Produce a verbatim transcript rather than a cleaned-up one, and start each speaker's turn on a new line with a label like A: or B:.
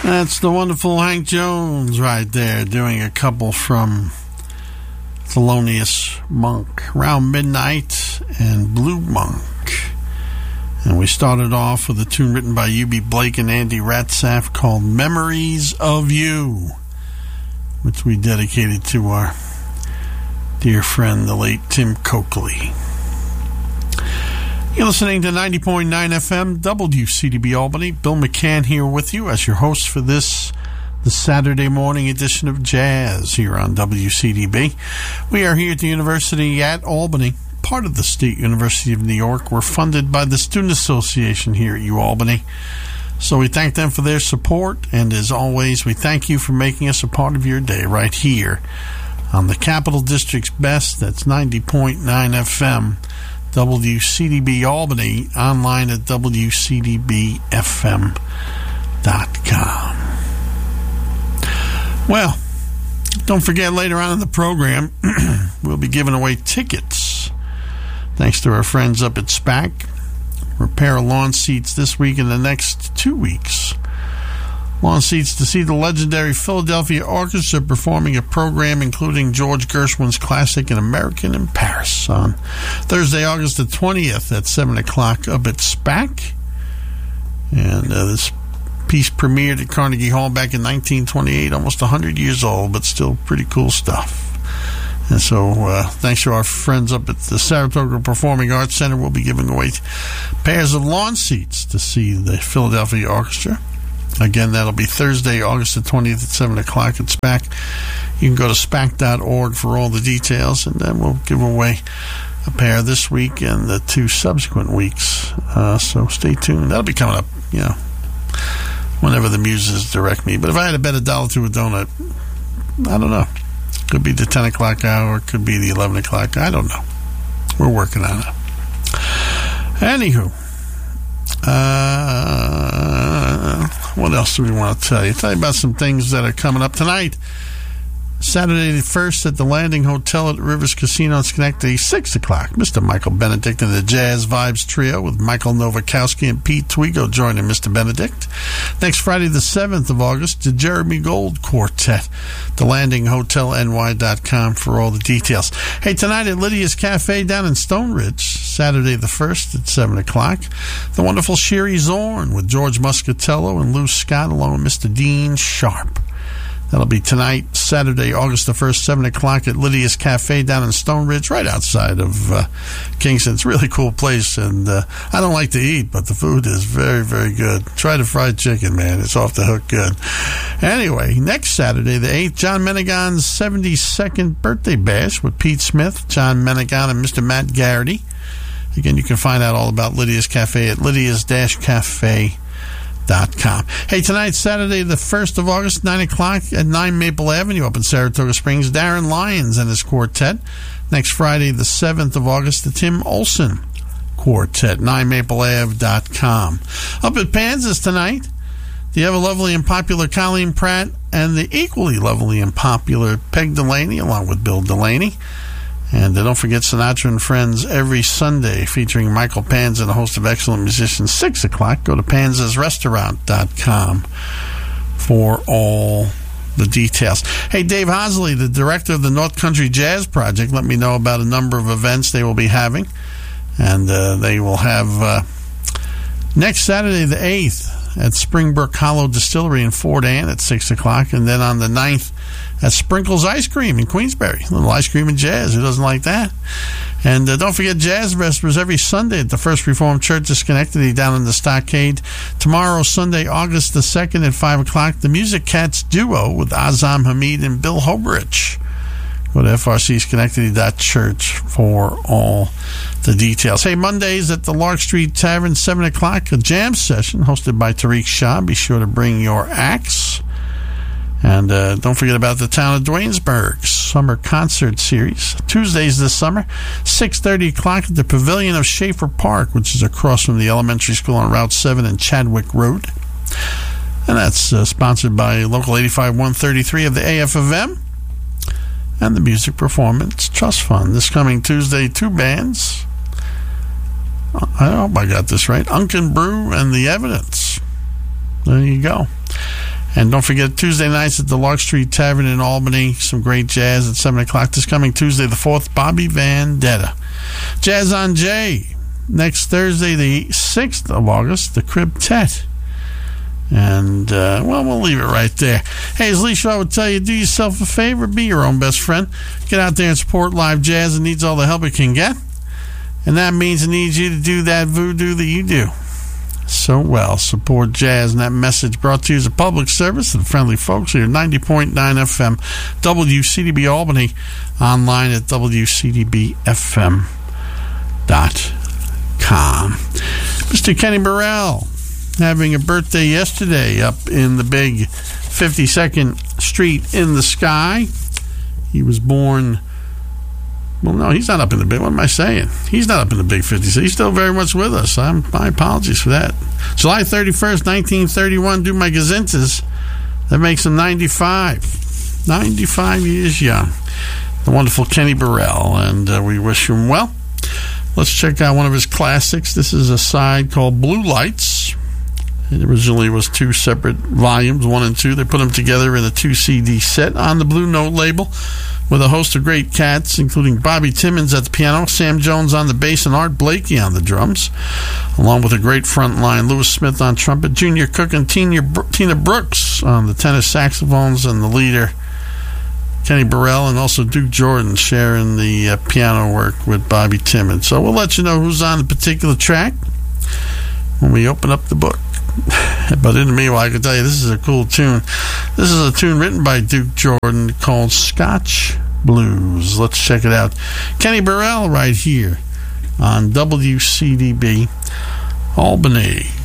A: That's the wonderful Hank Jones right there, doing a couple from Thelonious Monk, Round Midnight and Blue Monk. And we started off with a tune written by U B Blake and Andy Ratzaf called Memories of You, which we dedicated to our dear friend, the late Tim Coakley. You're listening to ninety point nine F M W C D B Albany. Bill McCann here with you as your host for this, the Saturday morning edition of Jazz here on W C D B. We are here at the University at Albany, part of the State University of New York. We're funded by the Student Association here at UAlbany. So we thank them for their support, and as always, we thank you for making us a part of your day right here on the Capital District's best. That's ninety point nine F M. W C D B Albany, online at W C D B F M dot com. Well, don't forget, later on in the program, we'll be giving away tickets, thanks to our friends up at SPAC. Repair lawn seats this week and the next two weeks. Lawn seats to see the legendary Philadelphia Orchestra performing a program including George Gershwin's classic An American in Paris on Thursday, August the twentieth at seven o'clock up at SPAC. And uh, this piece premiered at Carnegie Hall back in nineteen twenty-eight, almost one hundred years old, but still pretty cool stuff. And so uh, thanks to our friends up at the Saratoga Performing Arts Center, we'll be giving away pairs of lawn seats to see the Philadelphia Orchestra. Again, that'll be Thursday, August the twentieth at seven o'clock at SPAC. You can go to spac dot org for all the details, and then we'll give away a pair this week and the two subsequent weeks. Uh, so stay tuned. That'll be coming up, you know, whenever the muses direct me. But if I had to bet a dollar to a donut, I don't know. Could be the ten o'clock hour, could be the eleven o'clock. I don't know. We're working on it. Anywho. Uh, what else do we want to tell you? Tell you about some things that are coming up tonight. Saturday the first at the Landing Hotel at Rivers Casino in Schenectady, six o'clock. Mister Michael Benedict and the Jazz Vibes Trio with Michael Novakowski and Pete Twigo joining Mister Benedict. Next Friday the seventh of August, the Jeremy Gold Quartet. The Landing Hotel N Y dot com for all the details. Hey, tonight at Lydia's Cafe down in Stone Ridge, Saturday the first at seven o'clock, the wonderful Sherry Zorn with George Muscatello and Lou Scott along with Mister Dean Sharp. That'll be tonight, Saturday, August the first, seven o'clock at Lydia's Cafe down in Stone Ridge, right outside of uh, Kingston. It's a really cool place, and uh, I don't like to eat, but the food is very, very good. Try the fried chicken, man. It's off the hook good. Anyway, next Saturday, the eighth, John Menegan's seventy-second birthday bash with Pete Smith, John Menegan, and Mister Matt Garrity. Again, you can find out all about Lydia's Cafe at lydias dash cafe dot com. Hey, tonight, Saturday, the first of August, nine o'clock at nine Maple Avenue up in Saratoga Springs, Darren Lyons and his quartet. Next Friday, the seventh of August, the Tim Olson Quartet, nine maple ave dot com. Up at Panzas tonight, the ever-lovely and popular Colleen Pratt and the equally lovely and popular Peg Delaney, along with Bill Delaney. And uh, don't forget Sinatra and Friends every Sunday, featuring Michael Panza and a host of excellent musicians, six o'clock. Go to panzas restaurant dot com for all the details. Hey, Dave Hosley, the director of the North Country Jazz Project, let me know about a number of events they will be having. And uh, they will have uh, next Saturday, the eighth, at Springbrook Hollow Distillery in Fort Anne at six o'clock. And then on the ninth, at Sprinkles Ice Cream in Queensbury. A little ice cream and jazz. Who doesn't like that? And uh, don't forget Jazz Vespers every Sunday at the First Reformed Church of Schenectady down in the Stockade. Tomorrow, Sunday, August the second at five o'clock, the Music Cats Duo with Azam Hamid and Bill Hoberich. Go to f r c schenectady dot church for all the details. Hey, Mondays at the Lark Street Tavern, seven o'clock, a jam session hosted by Tariq Shah. Be sure to bring your axe. And uh, don't forget about the town of Duanesburg's summer concert series. Tuesdays this summer, six thirty o'clock at the Pavilion of Schaefer Park, which is across from the elementary school on Route seven and Chadwick Road. And that's uh, sponsored by Local eighty-five one thirty-three of the A F of M and the Music Performance Trust Fund. This coming Tuesday, two bands. I hope I got this right. Unken Brew and The Evidence. There you go. And don't forget, Tuesday nights at the Lark Street Tavern in Albany, some great jazz at seven o'clock. This coming Tuesday the fourth, Bobby Vendetta. Jazz on Jay, next Thursday the sixth of August, the Cribtet. And, uh, well, we'll leave it right there. Hey, as Lee Shaw would tell you, do yourself a favor, be your own best friend. Get out there and support live jazz. It needs all the help it can get. And that means it needs you to do that voodoo that you do so well. Support jazz. And that message brought to you as a public service to the friendly folks here at ninety point nine F M, W C D B Albany, online at W C D B F M dot com. Mister Kenny Burrell, having a birthday yesterday up in the big fifty-second Street in the Sky. He was born, well, no, he's not up in the big, what am I saying? He's not up in the big fifty-six. He's still very much with us. I'm, my apologies for that. July thirty-first, nineteen thirty-one, do my gazintas. That makes him ninety-five. ninety-five years young. The wonderful Kenny Burrell, and uh, we wish him well. Let's check out one of his classics. This is a side called Blue Lights. It originally was two separate volumes, one and two. They put them together in a two C D set on the Blue Note label with a host of great cats, including Bobby Timmons at the piano, Sam Jones on the bass, and Art Blakey on the drums, along with a great front line, Lewis Smith on trumpet, Junior Cook and Tina, Tina Brooks on the tenor saxophones, and the leader, Kenny Burrell, and also Duke Jordan sharing the uh, piano work with Bobby Timmons. So we'll let you know who's on the particular track when we open up the book. But in the meanwhile, I can tell you this is a cool tune. This is a tune written by Duke Jordan called Scotch Blues. Let's check it out. Kenny Burrell right here on W C D B Albany.